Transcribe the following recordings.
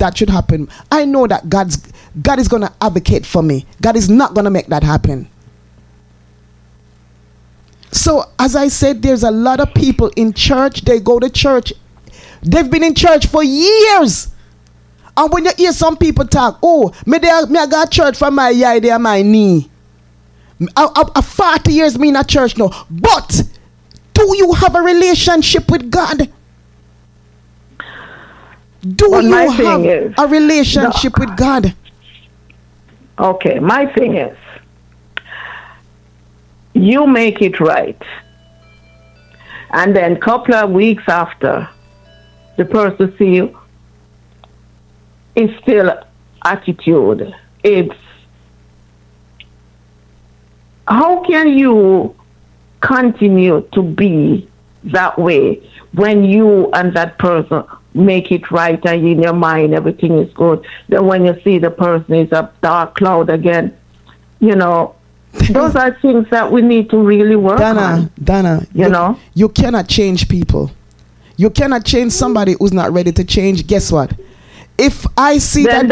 that should happen, I know that God is going to advocate for me. God is not going to make that happen. So, as I said, there's a lot of people in church. They go to church. They've been in church for years. And when you hear some people talk, oh, me I got church from my eye there, my knee. I 40 years me in a church now. But do you have a relationship with God? Do you have a relationship with God? Okay, my thing is, you make it right. And then a couple of weeks after, the person see you, it's still attitude. It's, how can you continue to be that way when you and that person make it right and in your mind everything is good? Then when you see the person is a dark cloud again, you know, those are things that we need to really work on. Donna, you cannot change people. You cannot change somebody who's not ready to change. Guess what? If I see hold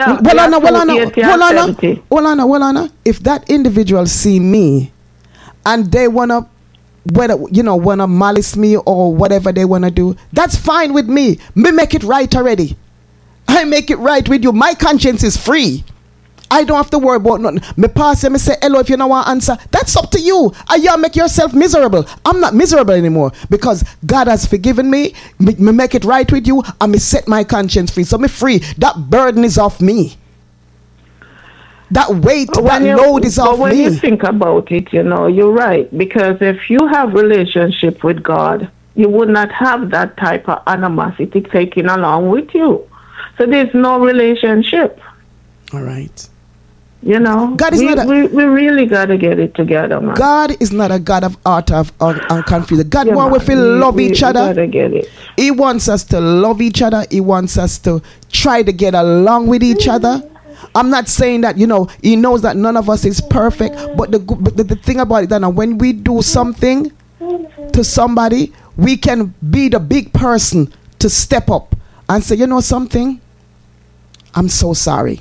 on. If that individual see me and they wanna malice me or whatever they wanna do, that's fine with me. Me make it right already. I make it right with you. My conscience is free. I don't have to worry about nothing. Me pass and me say hello if you don't want to answer. That's up to you. And you make yourself miserable. I'm not miserable anymore because God has forgiven me. Me make it right with you and me set my conscience free. So me free. That burden is off me. That weight, that load is off me. But when you think about it, you're right. Because if you have relationship with God, you would not have that type of animosity taken along with you. So there's no relationship. All right. God is we really got to get it together, man. God is not a God of art and confusion. God wants us to love each other. Gotta get it. He wants us to love each other. He wants us to try to get along with each other. I'm not saying that, he knows that none of us is perfect. But the thing about it, that when we do something to somebody, we can be the big person to step up and say, something? I'm so sorry.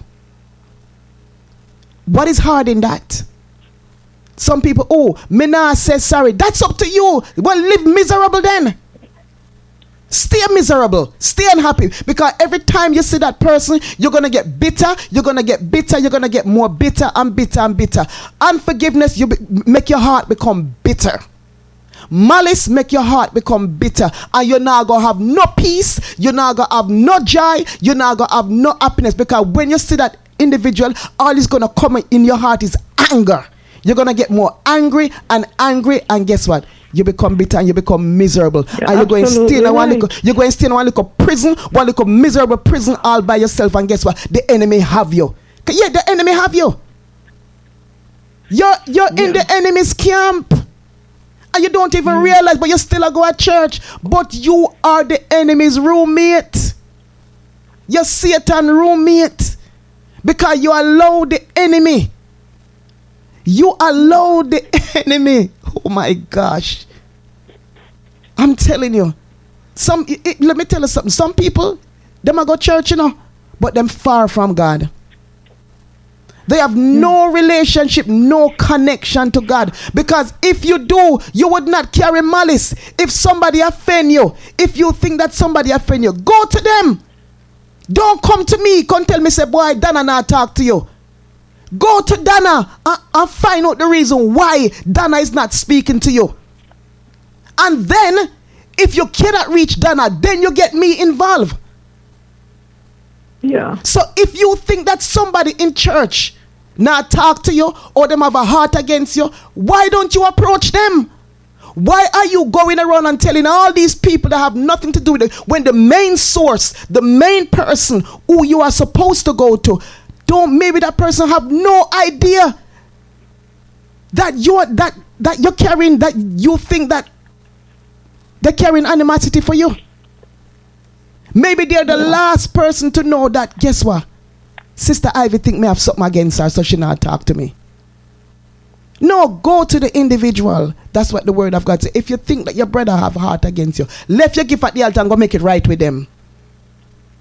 What is hard in that? Some people, me nah say sorry. That's up to you. Well, live miserable then. Stay miserable. Stay unhappy. Because every time you see that person, you're going to get bitter. You're going to get bitter. You're going to get more bitter and bitter and bitter. Unforgiveness, make your heart become bitter. Malice make your heart become bitter. And you're not going to have no peace. You're not going to have no joy. You're not going to have no happiness. Because when you see that individual, all is going to come in your heart is anger. You're going to get more angry, and guess what? You become bitter and you become miserable. And you're going to stay in one little prison, one little miserable prison all by yourself, and guess what? The enemy have you. Yeah, the enemy have you. You're in the enemy's camp. And you don't even realize, but you still go to church. But you are the enemy's roommate. You're Satan's roommate. Because you allow the enemy. You allow the enemy. Oh my gosh. I'm telling you. Let me tell you something. Some people, them a go church, but them far from God. They have no relationship, no connection to God. Because if you do, you would not carry malice. If somebody offend you, if you think that somebody offend you, go to them. Don't come to me. Come tell me, say, boy, Donna not talk to you. Go to Donna and find out the reason why Donna is not speaking to you. And then, if you cannot reach Donna, then you get me involved. Yeah. So if you think that somebody in church not talk to you or them have a heart against you, why don't you approach them? Why are you going around and telling all these people that have nothing to do with it when the main source, the main person who you are supposed to go to, maybe that person have no idea that you're carrying, that you think that they're carrying animosity for you. Maybe they're the last person to know that, guess what? Sister Ivy think me have something against her, so she not talk to me. No, go to the individual. That's what the word of God says. If you think that your brother have a heart against you, left your gift at the altar and go make it right with them.